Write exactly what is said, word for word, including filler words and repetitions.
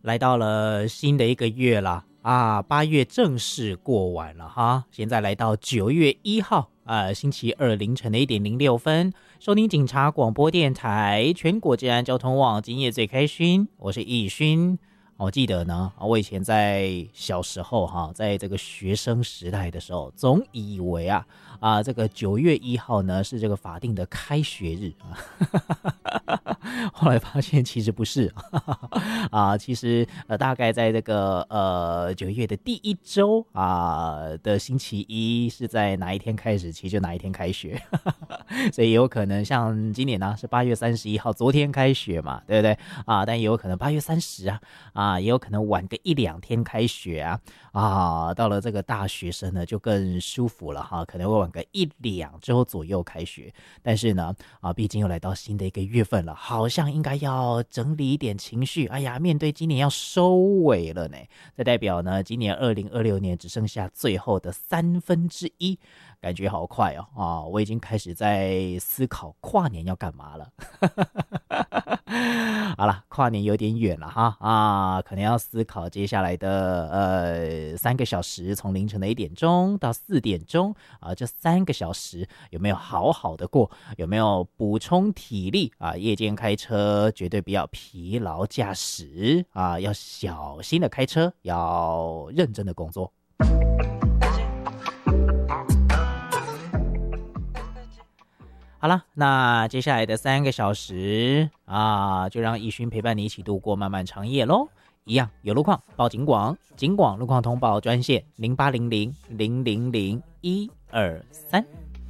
来到了新的一个月了啊，八月正式过完了哈，现在来到九月一号啊，星期二凌晨的一点零六分，收听警察广播电台全国治安交通网，今夜最开心，我是易勋。我记得呢，我以前在小时候哈，在这个学生时代的时候，总以为啊啊，这个九月一号呢是这个法定的开学日啊，后来发现其实不是啊，其实呃大概在这个呃九月的第一周啊的星期一是在哪一天开始，其实就哪一天开学，所以也有可能像今年呢、啊、是八月三十一号，昨天开学嘛，对不对啊？但也有可能八月三十啊啊。啊，也有可能晚个一两天开学啊啊，到了这个大学生呢就更舒服了哈，可能会晚个一两周左右开学。但是呢啊，毕竟又来到新的一个月份了，好像应该要整理一点情绪。哎呀，面对今年要收尾了呢，这代表呢今年二零二六年只剩下最后的三分之一，感觉好快哦啊！我已经开始在思考跨年要干嘛了。好了，跨年有点远了哈啊，可能要思考接下来的呃三个小时，从凌晨的一点钟到四点钟啊，这三个小时有没有好好的过？有没有补充体力啊？夜间开车绝对不要疲劳驾驶啊，要小心的开车，要认真的工作。好了，那接下来的三个小时啊，就让易勋陪伴你一起度过漫漫长夜喽。一样有路况报警广，警广路况通报专线零八零零零零零一二三。